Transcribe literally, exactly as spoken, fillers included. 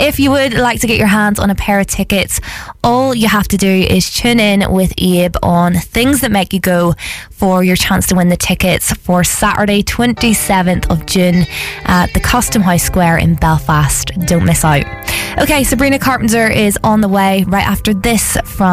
if you would like to get your hands on a pair of tickets, all you have to do is tune in with Abe on Things That Make You Go for your chance to win the tickets for Saturday twenty-seventh of June at the Custom House Square in Belfast. Don't miss out. Okay, Sabrina Carpenter is on the way right after this from